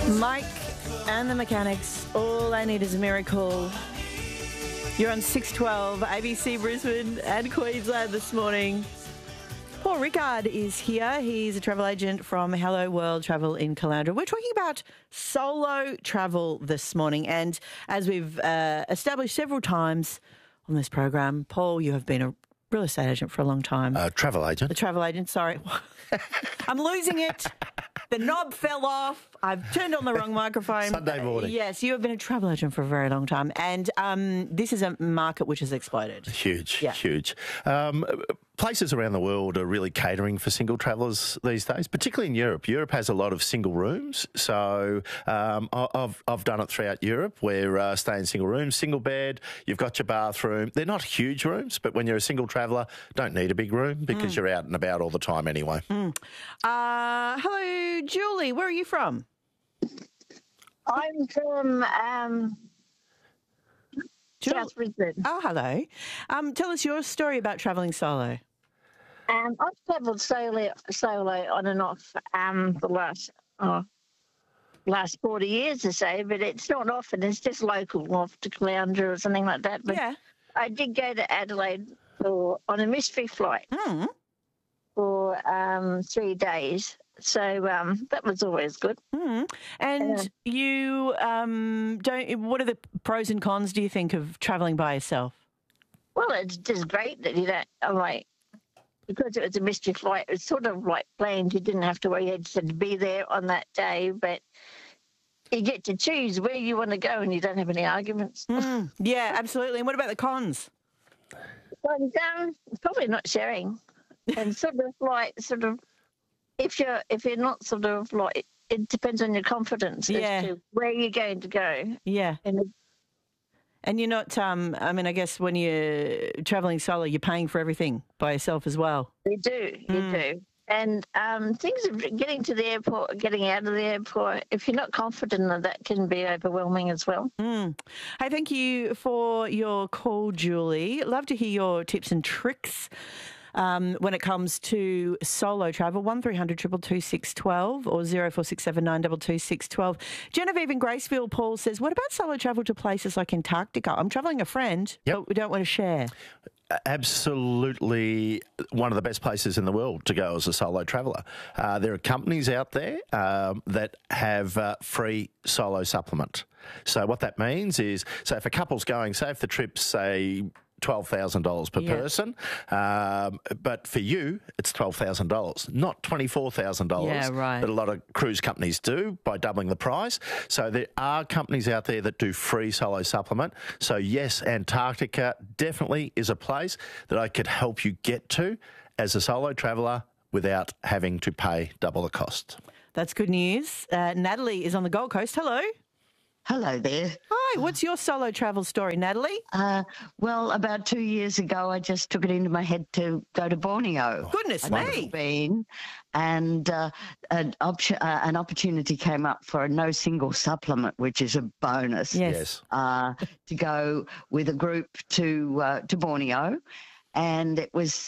Mike and the Mechanics, All I Need Is a Miracle. You're on 612 ABC Brisbane and Queensland this morning. Paul Rickard is here. He's a travel agent from Hello World Travel in Caloundra. We're talking about solo travel this morning, and as we've established several times on this program, Paul, you have been a real estate agent for a long time. Travel agent. A travel agent, sorry. I'm losing it. The knob fell off. I've turned on the wrong microphone. Sunday morning. Yes, you have been a travel agent for a very long time. And this is a market which has exploded. Huge, Yeah. huge. Places around the world are really catering for single travellers these days, particularly in Europe. Europe has a lot of single rooms. So I've done it throughout Europe where stay in single rooms, single bed, you've got your bathroom. They're not huge rooms, but when you're a single traveller, don't need a big room because you're out and about all the time anyway. Hello, Julie. Where are you from? I'm from South Brisbane. Oh, hello. Tell us your story about travelling solo. I've travelled solo on and off the last 40 years or so, but it's not often. It's just local, off to Caloundra or something like that. But Yeah. I did go to Adelaide on a mystery flight for 3 days. So that was always good. And you what are the pros and cons, do you think, of travelling by yourself? Well, it's just great that you don't, because it was a mystery flight, it was sort of like planes. You didn't have to worry, you had to be there on that day, but you get to choose where you want to go and you don't have any arguments. Yeah, absolutely. And what about the cons? But probably not sharing. And if you're not it depends on your confidence as to where you're going to go. Yeah. And you're not, I guess when you're travelling solo, you're paying for everything by yourself as well. You do. And things of getting to the airport, getting out of the airport, if you're not confident, that can be overwhelming as well. Hey, thank you for your call, Julie. Love to hear your tips and tricks when it comes to solo travel. 1300 222 612 or 0467 922 612. Genevieve in Gracefield, Paul says, what about solo travel to places like Antarctica? I'm travelling a friend, but we don't want to share. Absolutely one of the best places in the world to go as a solo traveller. There are companies out there that have free solo supplement. So what that means is, so if a couple's going, say if the trip's, say, $12,000 per person, but for you, it's $12,000, not $24,000 that a lot of cruise companies do by doubling the price. So there are companies out there that do free solo supplement. So yes, Antarctica definitely is a place that I could help you get to as a solo traveller without having to pay double the cost. That's good news. Natalie is on the Gold Coast. Hello. Hello there. Hi, what's your solo travel story, Natalie? Well, about 2 years ago, I just took it into my head to go to Borneo. Goodness me. I've been, and an opportunity came up for a no single supplement, which is a bonus. Yes. To go with a group to Borneo, and it was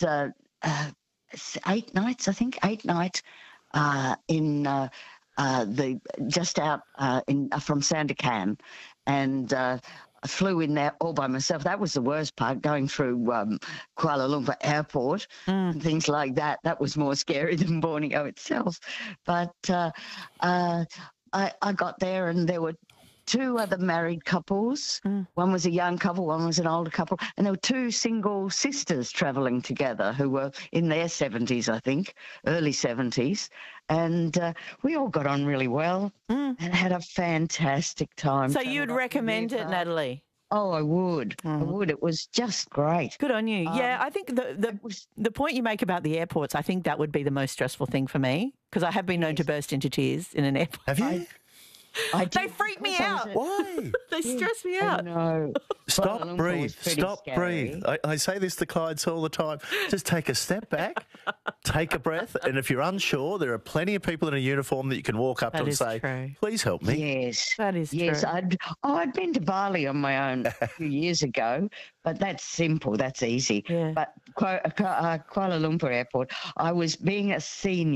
8 nights, I think, 8 nights in. Just out from Sandakan, and I flew in there all by myself. That was the worst part, going through Kuala Lumpur Airport and things like that. That was more scary than Borneo itself. But I got there, and there were 2 other married couples. One was a young couple, one was an older couple, and there were 2 single sisters travelling together who were in their 70s, I think, early 70s. And we all got on really well and had a fantastic time. So you'd recommend it, Natalie? Oh, I would. I would. It was just great. Good on you. Yeah, I think the point you make about the airports, I think that would be the most stressful thing for me, because I have been known to burst into tears in an airport. Have you? They freak me out. Why? They stress me out. No. Stop, breathe. I say this to clients all the time. Just take a step back, take a breath, and if you're unsure, there are plenty of people in a uniform that you can walk up to and say, please help me. Yes. That is true. I'd been to Bali on my own a few years ago, but that's simple. That's easy. Yeah. But Kuala Lumpur Airport, I was being a senior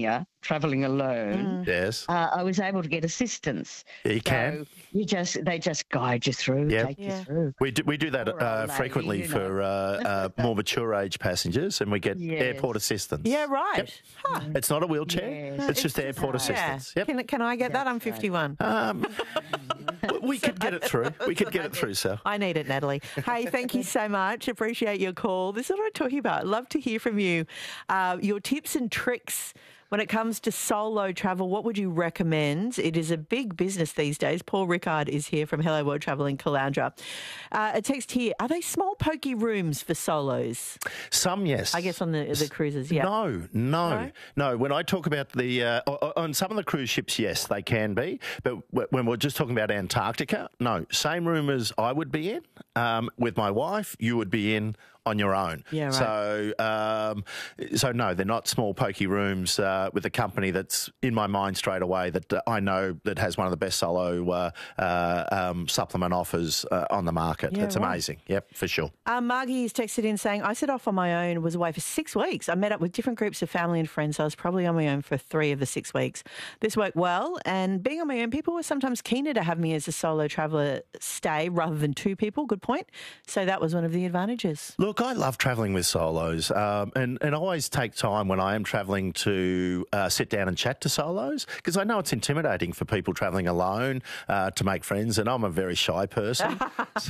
travelling alone, Yes. I was able to get assistance. Yeah, you can. So they just guide you through, take you through. We do that Poor old lady, frequently you for more mature age passengers, and we get airport assistance. Yeah, right. Yep. Huh. It's not a wheelchair. Yes. It's just airport assistance. Yeah. Yep. Can I get that? I'm 51. We could get it through. We could get it through, sir. I need it, Natalie. Hey, thank you so much. Appreciate your call. This is what I'm talking about. Love to hear from you. Your tips and tricks when it comes to solo travel. What would you recommend? It is a big business these days. Paul Rickard is here from Hello World Travel in Caloundra. A text here. Are they small, pokey rooms for solos? Some, yes. I guess on the cruises, yeah. No. When I talk about on some of the cruise ships, yes, they can be. But when we're just talking about Antarctica, no. Same room as I would be in with my wife, you would be in on your own. Yeah, right. So no, they're not small pokey rooms with a company that's in my mind straight away that I know that has one of the best solo supplement offers on the market. Yeah, it's amazing. Yep, for sure. Margie has texted in saying, I set off on my own, was away for 6 weeks. I met up with different groups of family and friends. So I was probably on my own for 3 of the 6 weeks. This worked well, and being on my own, people were sometimes keener to have me as a solo traveller stay rather than 2 people. Good point. So that was one of the advantages. Look, I love travelling with solos, and I always take time when I am travelling to sit down and chat to solos, because I know it's intimidating for people travelling alone to make friends, and I'm a very shy person.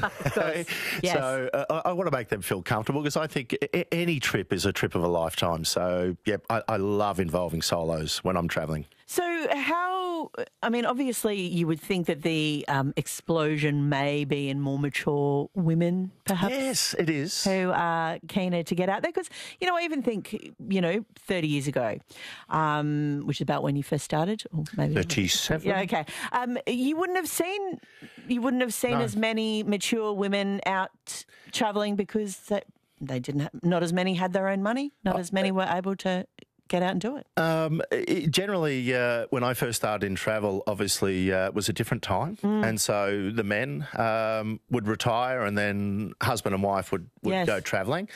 So I want to make them feel comfortable, because I think any trip is a trip of a lifetime. So, yep, I love involving solos when I'm travelling. So obviously you would think that the explosion may be in more mature women, perhaps. Yes, it is. Who are keener to get out there. Because, I even think, 30 years ago, which is about when you first started, or maybe 37. Yeah, okay. You wouldn't have seen No. as many mature women out travelling, because they didn't not as many had their own money, not as many were able to get out and do it. Generally, when I first started in travel, obviously it was a different time. And so the men would retire, and then husband and wife would go travelling.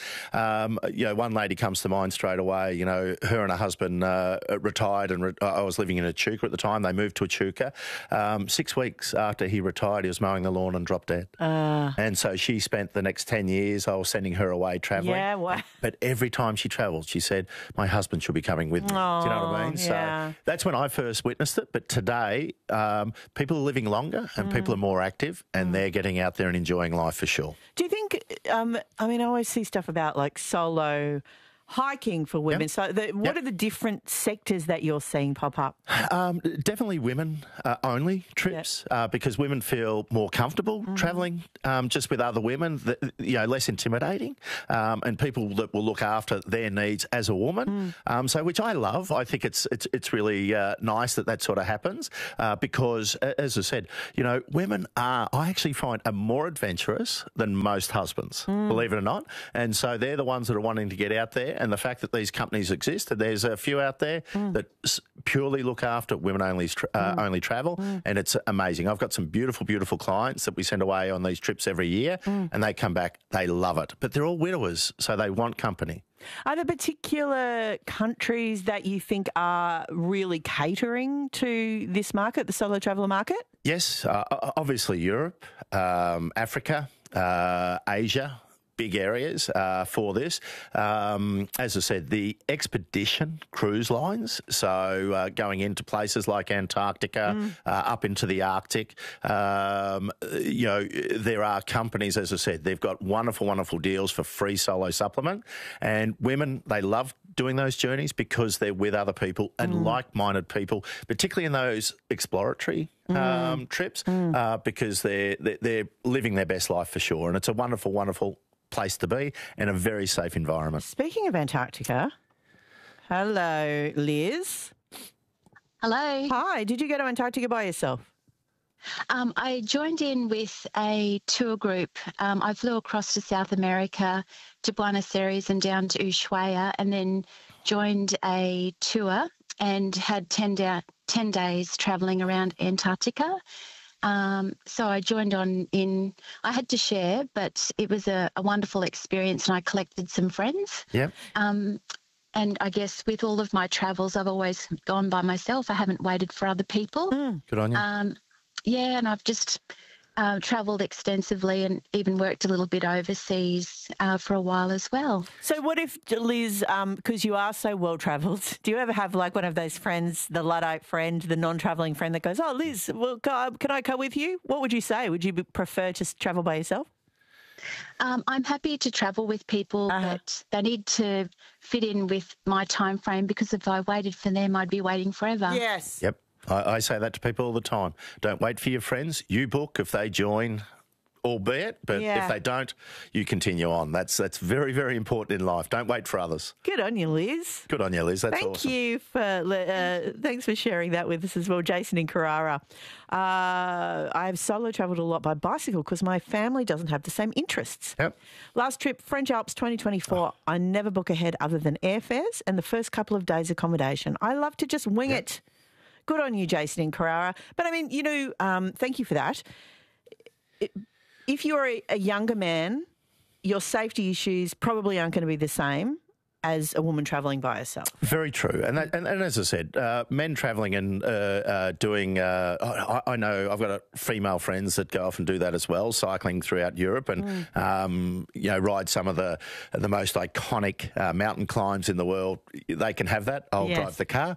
One lady comes to mind straight away. Her and her husband retired, and I was living in Echuca at the time. They moved to Echuca. 6 weeks after he retired, he was mowing the lawn and dropped dead. And so she spent the next 10 years, I was sending her away travelling. Yeah, wow. But every time she travelled, she said, my husband should be coming with me. Do you know what I mean? Yeah. So that's when I first witnessed it. But today, people are living longer, and people are more active, and they're getting out there and enjoying life for sure. Do you think, I always see stuff about like solo hiking for women. Yep. So what are the different sectors that you're seeing pop up? Definitely women only trips, because women feel more comfortable travelling just with other women, less intimidating, and people that will look after their needs as a woman. So which I love. I think it's really nice that sort of happens, because as I said, women I actually find are more adventurous than most husbands, believe it or not. And so they're the ones that are wanting to get out there. And the fact that these companies exist, and there's a few out there that purely look after women only travel, and it's amazing. I've got some beautiful, beautiful clients that we send away on these trips every year, and they come back, they love it. But they're all widowers, so they want company. Are there particular countries that you think are really catering to this market, the solo traveller market? Yes, obviously Europe, Africa, Asia. Big areas for this. As I said, the expedition cruise lines, so going into places like Antarctica, up into the Arctic, there are companies, as I said, they've got wonderful, wonderful deals for free solo supplement, and women, they love doing those journeys because they're with other people and like-minded people, particularly in those exploratory trips, because they're living their best life for sure, and it's a wonderful, wonderful place to be and a very safe environment. Speaking of Antarctica, hello, Liz. Hello. Hi, did you go to Antarctica by yourself? I joined in with a tour group. I flew across to South America, to Buenos Aires and down to Ushuaia, and then joined a tour and had 10 days travelling around Antarctica. So I joined on in. I had to share, but it was a wonderful experience, and I collected some friends. Yeah. And I guess with all of my travels, I've always gone by myself. I haven't waited for other people. Good on you. Yeah, and I've just travelled extensively and even worked a little bit overseas for a while as well. So what if, Liz, because you are so well-travelled, do you ever have like one of those friends, the Luddite friend, the non-travelling friend that goes, oh, Liz, well, can I go with you? What would you say? Would you prefer to travel by yourself? I'm happy to travel with people, but they need to fit in with my time frame, because if I waited for them, I'd be waiting forever. Yes. Yep. I say that to people all the time. Don't wait for your friends. You book if they join, albeit, but if they don't, you continue on. That's very, very important in life. Don't wait for others. Good on you, Liz. Good on you, Liz. That's awesome. Thank you for thanks for sharing that with us as well, Jason in Carrara. I've solo travelled a lot by bicycle because my family doesn't have the same interests. Yep. Last trip, French Alps 2024. I never book ahead other than airfares and the first couple of days accommodation. I love to just wing it. Good on you, Jason in Carrara. But I mean, thank you for that. If you're a younger man, your safety issues probably aren't going to be the same as a woman travelling by herself. Very true. And as I said, men travelling and doing, I know I've got female friends that go off and do that as well, cycling throughout Europe and, ride some of the most iconic mountain climbs in the world. They can have that. I'll drive the car.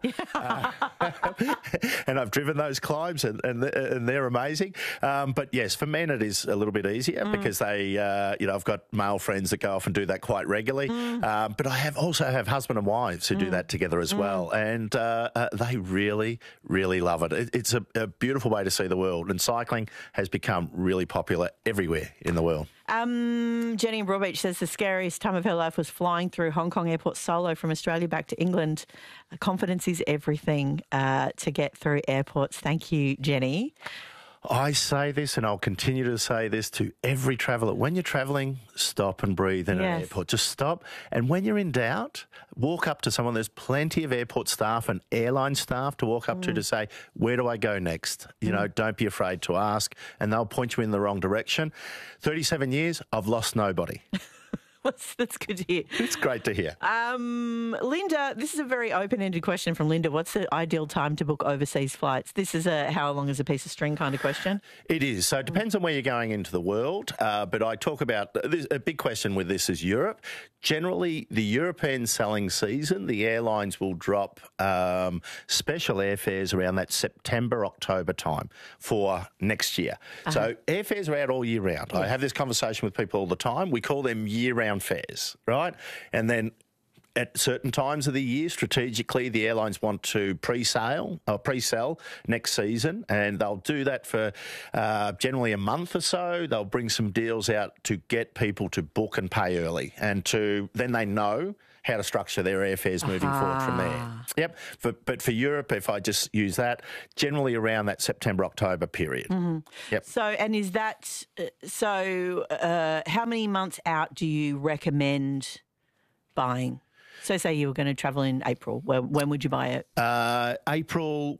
And I've driven those climbs and they're amazing. But yes, for men it is a little bit easier because they, I've got male friends that go off and do that quite regularly. But I also have husband and wives who do that together as well, and they really, really love it. It's a beautiful way to see the world, and cycling has become really popular everywhere in the world. Jenny in Broadbeach says the scariest time of her life was flying through Hong Kong airport solo from Australia back to England. Confidence is everything to get through airports. Thank you, Jenny. I say this, and I'll continue to say this to every traveller. When you're travelling, stop and breathe in an airport. Just stop. And when you're in doubt, walk up to someone. There's plenty of airport staff and airline staff to walk up to say, where do I go next? Don't be afraid to ask, and they'll point you in the wrong direction. 37 years, I've lost nobody. That's good to hear. It's great to hear. Linda, this is a very open-ended question from Linda. What's the ideal time to book overseas flights? This is a how long is a piece of string kind of question. It is. So it depends on where you're going into the world. But I talk about a big question with this is Europe. Generally, the European selling season, the airlines will drop special airfares around that September, October time for next year. So airfares are out all year round. I have this conversation with people all the time. We call them year-round fares, right? And then at certain times of the year, strategically, the airlines want to pre-sell next season, and they'll do that for generally a month or so. They'll bring some deals out to get people to book and pay early, and then they know how to structure their airfares moving forward from there. Yep. But for Europe, if I just use that, generally around that September, October period. Yep. So, and is that, how many months out do you recommend buying? So say you were going to travel in April. When would you buy it? April.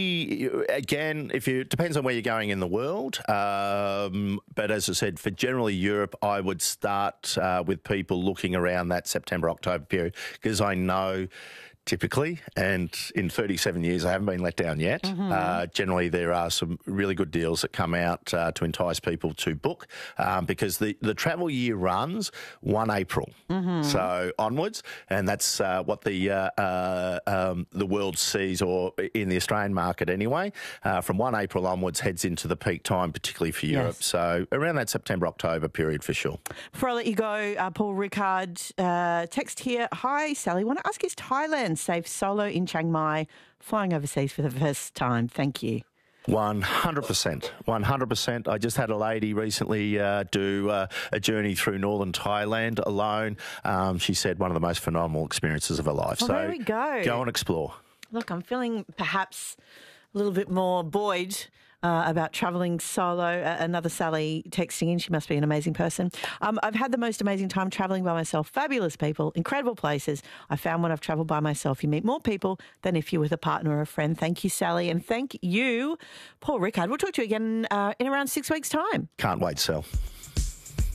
It depends on where you're going in the world. But as I said, for generally Europe, I would start with people looking around that September, October period, because I know typically, and in 37 years I haven't been let down yet. Generally there are some really good deals that come out to entice people to book because the travel year runs 1 April, so onwards, and that's what the world sees, or in the Australian market anyway, from 1 April onwards heads into the peak time, particularly for Europe. So around that September, October period for sure. Before I let you go, Paul Rickard, text here. Hi, Sally. Want to ask, is Thailand safe solo in Chiang Mai, flying overseas for the first time? Thank you. 100%. 100%. I just had a lady recently do a journey through northern Thailand alone. She said one of the most phenomenal experiences of her life. Well, there we go. Go and explore. Look, I'm feeling perhaps a little bit more buoyed about travelling solo. Another Sally texting in. She must be an amazing person. I've had the most amazing time travelling by myself. Fabulous people, incredible places. I found when I've travelled by myself, you meet more people than if you're with a partner or a friend. Thank you, Sally. And thank you, Paul Rickard. We'll talk to you again in around 6 weeks' time. Can't wait, Sal.